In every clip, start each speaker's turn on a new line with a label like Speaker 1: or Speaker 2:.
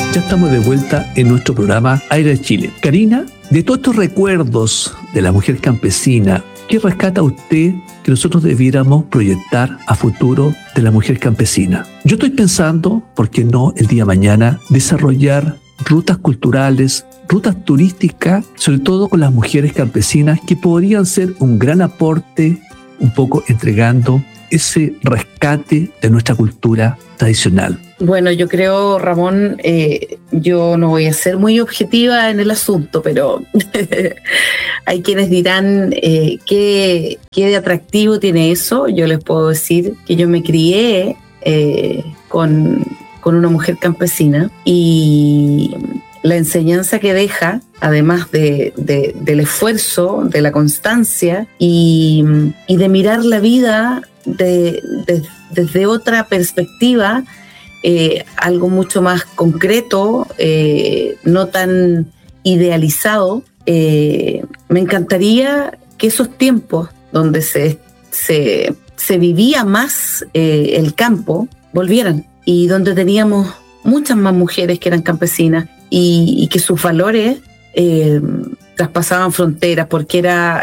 Speaker 1: Ya estamos de vuelta en nuestro programa Aire de Chile. Karina, de todos estos recuerdos de la mujer campesina, ¿qué rescata usted que nosotros debiéramos proyectar a futuro de la mujer campesina? Yo estoy pensando, ¿por qué no el día de mañana desarrollar rutas culturales, rutas turísticas, sobre todo con las mujeres campesinas, que podrían ser un gran aporte, un poco entregando ese rescate de nuestra cultura tradicional?
Speaker 2: Bueno, yo creo, Ramón, yo no voy a ser muy objetiva en el asunto, pero hay quienes dirán qué de atractivo tiene eso. Yo les puedo decir que yo me crié con una mujer campesina, y la enseñanza que deja, además del esfuerzo, de la constancia y de mirar la vida desde otra perspectiva, algo mucho más concreto, no tan idealizado. Me encantaría que esos tiempos donde se vivía más el campo volvieran, y donde teníamos muchas más mujeres que eran campesinas, y que sus valores traspasaban fronteras, porque era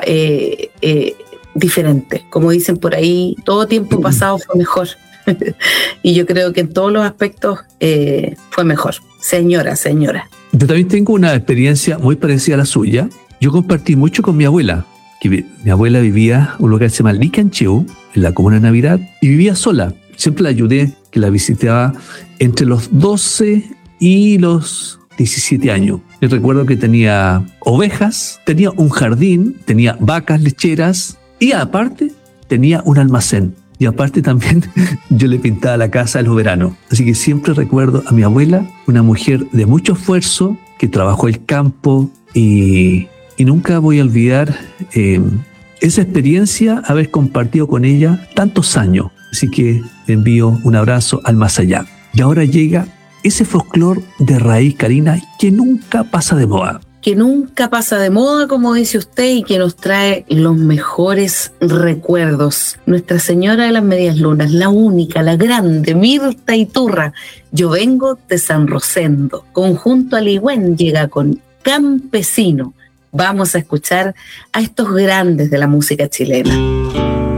Speaker 2: diferente. Como dicen por ahí, todo tiempo pasado fue mejor. Y yo creo que en todos los aspectos fue mejor. Señora.
Speaker 1: Yo también tengo una experiencia muy parecida a la suya. Yo compartí mucho con mi abuela, que mi abuela vivía en un lugar que se llama Licancheu, en la comuna de Navidad, y vivía sola. Siempre la ayudé, que la visitaba entre los 12 y los 17 años. Yo recuerdo que tenía ovejas, tenía un jardín, tenía vacas lecheras, y aparte tenía un almacén. Y aparte también yo le pintaba la casa en los veranos. Así que siempre recuerdo a mi abuela, una mujer de mucho esfuerzo, que trabajó el campo, y nunca voy a olvidar esa experiencia, haber compartido con ella tantos años. Así que le envío un abrazo al más allá. Y ahora llega ese folclore de raíz, Karina, que nunca pasa de moda.
Speaker 2: Que nunca pasa de moda, como dice usted, y que nos trae los mejores recuerdos. Nuestra Señora de las Medias Lunas, la única, la grande, Mirta Iturra. Yo vengo de San Rosendo. Conjunto Aligüen llega con Campesino. Vamos a escuchar a estos grandes de la música chilena.